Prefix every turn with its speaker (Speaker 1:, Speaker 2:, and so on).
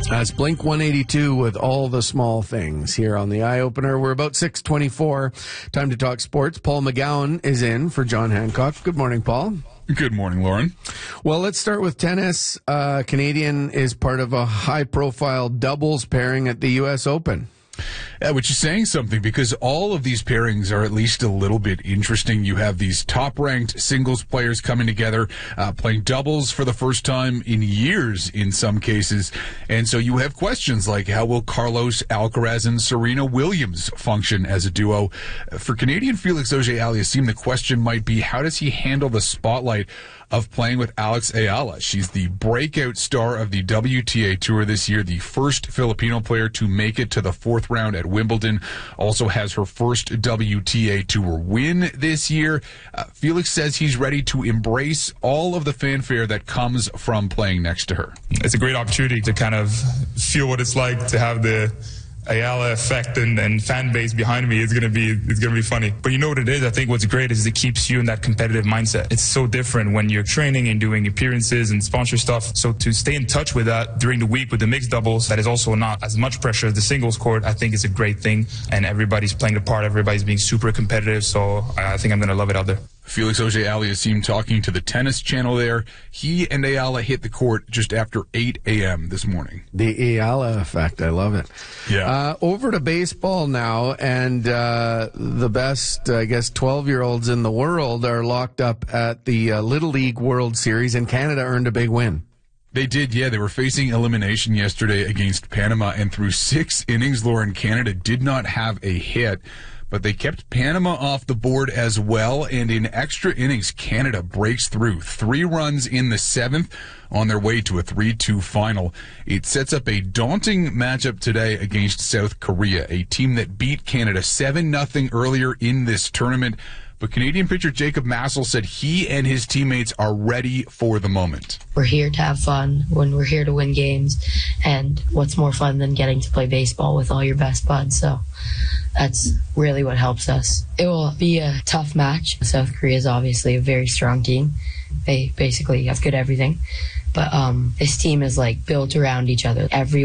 Speaker 1: That's Blink 182 with All the Small Things here on the Eye Opener. We're about 6:24. Time to talk sports. Paul McGowan is in for John Hancock. Good morning, Paul.
Speaker 2: Good morning, Lauren.
Speaker 1: Well, let's start with tennis. Canadian is part of a high-profile doubles pairing at the U.S. Open.
Speaker 2: Yeah, which is saying something because all of these pairings are at least a little bit interesting. You have these top-ranked singles players coming together, playing doubles for the first time in years in some cases. And so you have questions like how will Carlos Alcaraz and Serena Williams function as a duo? For Canadian Felix Auger-Aliassime, the question might be how does he handle the spotlight of playing with Alex Ayala? She's the breakout star of the WTA Tour this year, the first Filipino player to make it to the fourth round at Wimbledon, also has her first WTA Tour win this year. Felix says he's ready to embrace all of the fanfare that comes from playing next to her.
Speaker 3: It's a great opportunity to kind of feel what it's like to have the Ayala effect and fan base behind me. It's gonna be funny. But you know what it is? I think what's great is it keeps you in that competitive mindset. It's so different when you're training and doing appearances and sponsor stuff. So to stay in touch with that during the week with the mixed doubles, that is also not as much pressure as the singles court, I think is a great thing. And everybody's playing the part. Everybody's being super competitive. So I think I'm gonna love it out there.
Speaker 2: Felix Auger-Aliassime talking to the Tennis Channel there. He and Ayala hit the court just after 8 a.m. this morning.
Speaker 1: The Ayala effect. I love it.
Speaker 2: Yeah.
Speaker 1: Over to baseball now, and the best, I guess, 12-year-olds in the world are locked up at the Little League World Series, and Canada earned a big win.
Speaker 2: They did, yeah. They were facing elimination yesterday against Panama, and through 6 innings, Lauren, Canada did not have a hit. But they kept Panama off the board as well, and in extra innings, Canada breaks through 3 runs in the 7th on their way to a 3-2 final. It sets up a daunting matchup today against South Korea, a team that beat Canada 7-0 earlier in this tournament. But Canadian pitcher Jacob Massel said he and his teammates are ready for the moment.
Speaker 4: We're here to have fun, when we're here to win games, and what's more fun than getting to play baseball with all your best buds? So that's really what helps us. It will be a tough match. South Korea is obviously a very strong team. They basically have good everything. But this team is like built around each other. Every